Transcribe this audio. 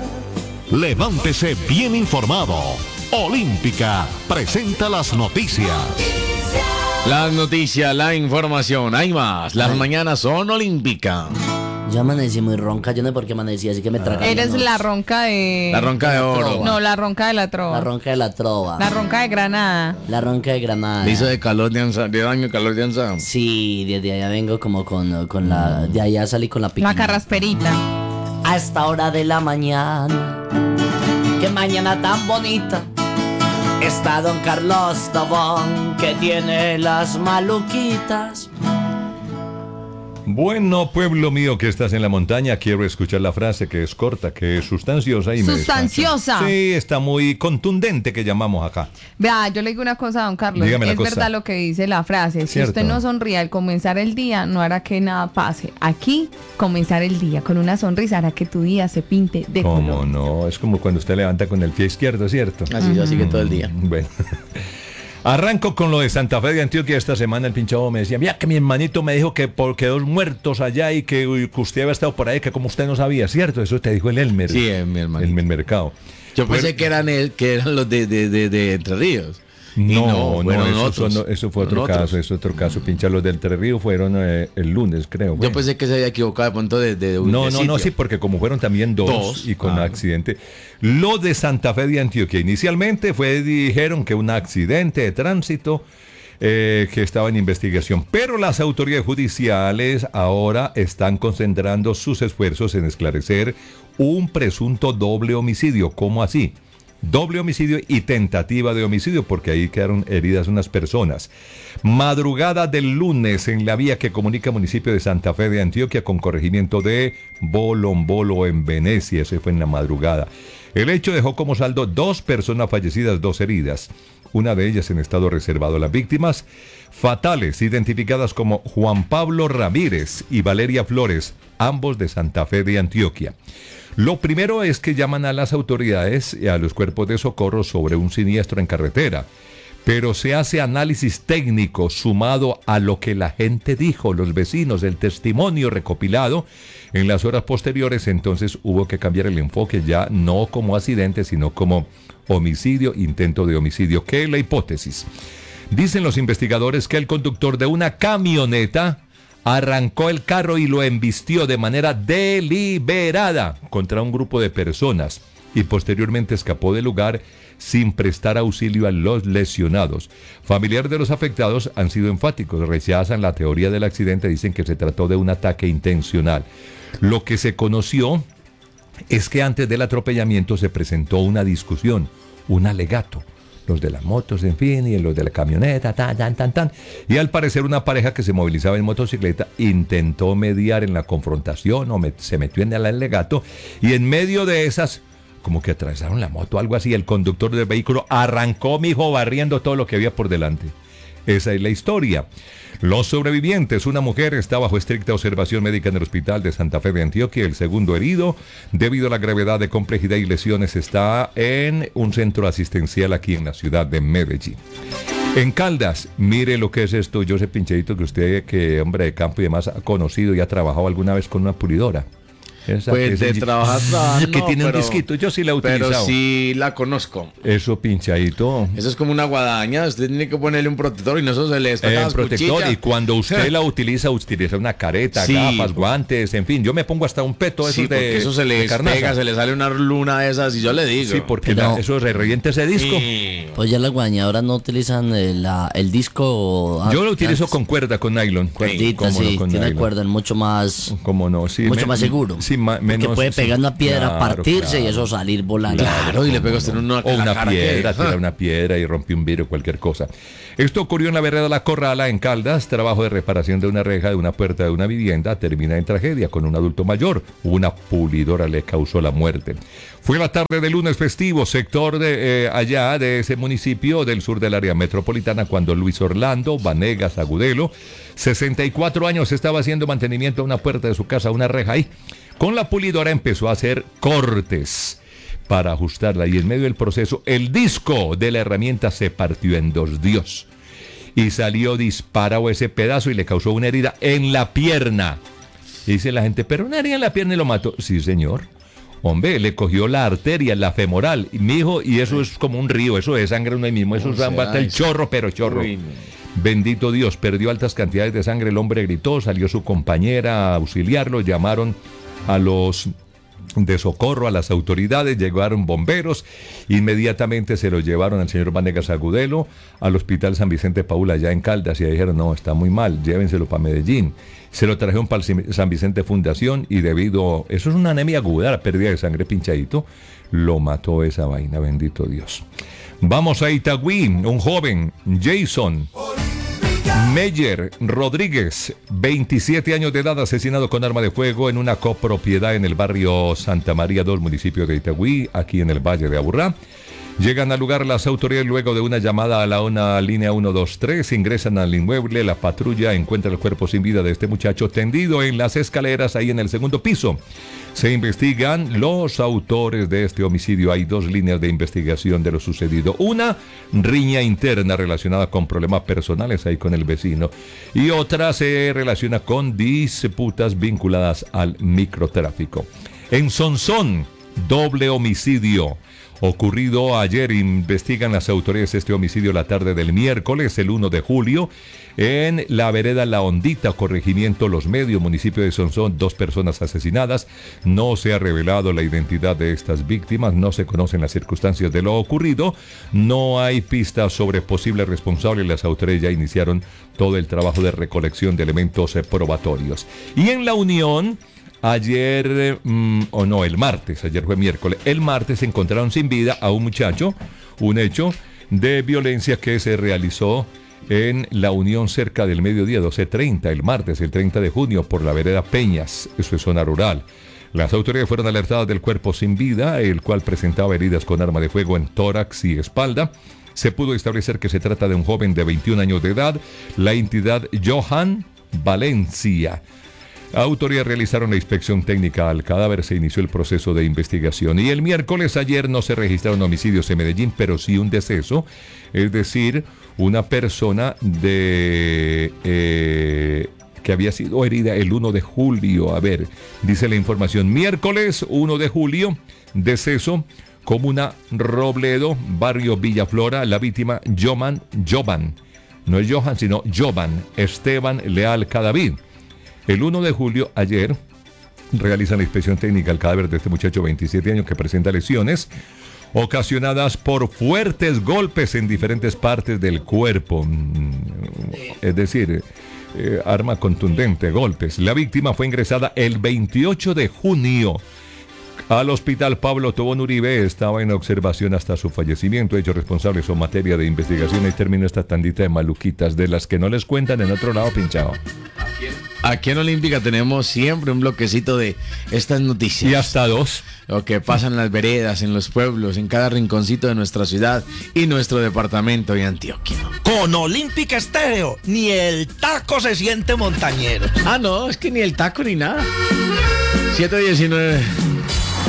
Levántese bien informado. Olímpica presenta las noticias. Las noticias, la información, hay más. Las mañanas son Olímpica. Yo amanecí muy ronca, yo no sé por qué amanecí, así que me traga. Eres la ronca de... La ronca de oro. No, la ronca de la trova. La ronca de la trova. La ronca de Granada. La ronca de Granada. Le hizo de calor de anza, de daño calor de anza. Sí, desde allá vengo como con la... De allá salí con la piquina. La carrasperita. A esta hora de la mañana, qué mañana tan bonita, está don Carlos Tobón, que tiene las maluquitas. Bueno, pueblo mío que estás en la montaña, quiero escuchar la frase que es corta, que es sustanciosa y me Sustanciosa. despacho. Sí, está muy contundente, que llamamos acá. Vea, yo le digo una cosa a don Carlos. Dígame la es cosa. verdad lo que dice la frase. Si Cierto. usted no sonríe al comenzar el día, no hará que nada pase. Aquí, comenzar el día con una sonrisa hará que tu día se pinte de ¿Cómo color. no? Es como cuando usted levanta con el pie izquierdo, ¿cierto? Así que todo el día. Bueno. Arranco con lo de Santa Fe de Antioquia. Esta semana el pinchado me decía, mira que mi hermanito me dijo que porque 2 muertos allá y que usted había estado por ahí, que como usted no sabía, ¿cierto? Eso te dijo el Elmer. Sí, mi hermano. El Mercado. Yo pensé que eran los de Entre Ríos. No, nosotros. eso fue otro caso, eso otro caso. Pincha, los del Entre Ríos fueron el lunes, creo. Yo pensé que se había equivocado de punto de No, sí, porque como fueron también dos y con accidente. Lo de Santa Fe de Antioquia, inicialmente dijeron que un accidente de tránsito que estaba en investigación, pero las autoridades judiciales ahora están concentrando sus esfuerzos en esclarecer un presunto doble homicidio. ¿Cómo así? Doble homicidio y tentativa de homicidio, porque ahí quedaron heridas unas personas. Madrugada del lunes en la vía que comunica municipio de Santa Fe de Antioquia con corregimiento de Bolombolo en Venecia. Ese fue en la madrugada. El hecho dejó como saldo 2 personas fallecidas, 2 heridas. Una de ellas en estado reservado. Las víctimas fatales, identificadas como Juan Pablo Ramírez y Valeria Flores, ambos de Santa Fe de Antioquia. Lo primero es que llaman a las autoridades y a los cuerpos de socorro sobre un siniestro en carretera, pero se hace análisis técnico sumado a lo que la gente dijo, los vecinos, el testimonio recopilado en las horas posteriores. Entonces hubo que cambiar el enfoque, ya no como accidente, sino como homicidio, intento de homicidio. ¿Qué es la hipótesis? Dicen los investigadores que el conductor de una camioneta arrancó el carro y lo embistió de manera deliberada contra un grupo de personas y posteriormente escapó del lugar sin prestar auxilio a los lesionados. Familiares de los afectados han sido enfáticos, rechazan la teoría del accidente, dicen que se trató de un ataque intencional. Lo que se conoció es que antes del atropellamiento se presentó una discusión, un alegato. Los de las motos, en fin, y los de la camioneta, tan. Y al parecer una pareja que se movilizaba en motocicleta intentó mediar en la confrontación se metió en el alegato y en medio de esas, como que atravesaron la moto, algo así, el conductor del vehículo arrancó, mijo, barriendo todo lo que había por delante. Esa es la historia. Los sobrevivientes, una mujer está bajo estricta observación médica en el hospital de Santa Fe de Antioquia. El segundo herido, debido a la gravedad de complejidad y lesiones, está en un centro asistencial aquí en la ciudad de Medellín. En Caldas, mire lo que es esto. Yo sé, pinchadito, que usted, que hombre de campo y demás, ha conocido y ha trabajado alguna vez con una pulidora. Esa Pues de trabajar que tiene un disquito, yo sí la he utilizado. Pero sí la conozco. Eso, pinchadito. Eso es como una guadaña, usted tiene que ponerle un protector y no eso se le destaca las protector, cuchillas. y cuando usted la utiliza una careta, Sí, gafas, guantes, en fin, yo me pongo hasta un peto Sí, esos de porque eso se le de carnaza. despega, se le sale una luna de esas y yo le digo. Sí, porque eso se revienta ese disco. Sí. Pues ya las guañadoras no utilizan el disco. Yo lo utilizo con cuerda, con nylon. Cuerdita, Cómo no, sí, con tiene nylon. cuerda, mucho más, Cómo no, sí, mucho más seguro. Sí, porque menos, puede pegar una piedra, claro, partirse claro. y eso salir volando. Claro, y le pega usted una O una cara piedra, que- tira una piedra y rompe un vidrio, cualquier cosa. Esto ocurrió en la vereda La Corrala, en Caldas. Trabajo de reparación de una reja de una puerta de una vivienda termina en tragedia con un adulto mayor. Una pulidora le causó la muerte. Fue la tarde del lunes festivo, sector de allá de ese municipio del sur del área metropolitana, cuando Luis Orlando Vanegas Agudelo, 64 años, estaba haciendo mantenimiento a una puerta de su casa, una reja ahí. Con la pulidora empezó a hacer cortes para ajustarla y en medio del proceso el disco de la herramienta se partió en 2, Dios, y salió disparado ese pedazo y le causó una herida en la pierna. Y dice la gente, pero una herida en la pierna y lo mató. Sí, señor, Hombre, le cogió la arteria, la femoral, mijo, y eso es como un río, eso de sangre no hay mismo, eso basta el chorro, pero chorro. Uy, no. Bendito Dios, perdió altas cantidades de sangre, el hombre gritó, salió su compañera a auxiliarlo, llamaron a los de socorro, a las autoridades, llegaron bomberos, inmediatamente se lo llevaron al señor Vanegas Agudelo al hospital San Vicente Paúl allá en Caldas y dijeron, no, está muy mal, llévenselo para Medellín. Se lo trajeron para el San Vicente Fundación y debido, eso es una anemia aguda, la pérdida de sangre pinchadito, lo mató esa vaina, bendito Dios. Vamos a Itagüí, un joven, Jason Meyer Rodríguez, 27 años de edad, asesinado con arma de fuego en una copropiedad en el barrio Santa María 2, municipio de Itagüí, aquí en el Valle de Aburrá. Llegan al lugar las autoridades luego de una llamada a la línea 123, ingresan al inmueble, la patrulla encuentra el cuerpo sin vida de este muchacho tendido en las escaleras ahí en el segundo piso. Se investigan los autores de este homicidio. Hay dos líneas de investigación de lo sucedido. Una, riña interna relacionada con problemas personales ahí con el vecino. Y otra se relaciona con disputas vinculadas al microtráfico. En Sonsón, doble homicidio. Ocurrido ayer, investigan las autoridades este homicidio la tarde del miércoles, el 1 de julio, en la vereda La Hondita, corregimiento Los Medios, municipio de Sonsón, 2 personas asesinadas. No se ha revelado la identidad de estas víctimas, no se conocen las circunstancias de lo ocurrido, no hay pistas sobre posibles responsables. Las autoridades ya iniciaron todo el trabajo de recolección de elementos probatorios. Y en La Unión, ayer, el martes, ayer fue miércoles, el martes encontraron sin vida a un muchacho, un hecho de violencia que se realizó en La Unión cerca del mediodía, 12:30, el martes, el 30 de junio, por la vereda Peñas, eso es zona rural. Las autoridades fueron alertadas del cuerpo sin vida, el cual presentaba heridas con arma de fuego en tórax y espalda. Se pudo establecer que se trata de un joven de 21 años de edad, la entidad Johan Valencia. Autoridades realizaron la inspección técnica al cadáver, se inició el proceso de investigación. Y el miércoles ayer no se registraron homicidios en Medellín, pero sí un deceso, es decir, una persona que había sido herida el 1 de julio. A ver, dice la información, miércoles 1 de julio, deceso, comuna Robledo, barrio Villaflora, la víctima Jovan, no es Johan, sino Jovan Esteban Leal Cadavid. El 1 de julio, ayer, realizan la inspección técnica al cadáver de este muchacho de 27 años que presenta lesiones ocasionadas por fuertes golpes en diferentes partes del cuerpo. Es decir, arma contundente, golpes. La víctima fue ingresada el 28 de junio al hospital Pablo Tobón Uribe, estaba en observación hasta su fallecimiento. Hechos responsables son materia de investigación. Y termina esta tandita de maluquitas de las que no les cuentan en otro lado pinchado. Aquí en Olímpica tenemos siempre un bloquecito de estas noticias. Y hasta 2. Lo que pasa en las veredas, en los pueblos, en cada rinconcito de nuestra ciudad y nuestro departamento de Antioquia. Con Olímpica Estéreo, ni el taco se siente montañero. Ah, no, es que ni el taco ni nada. 7:19.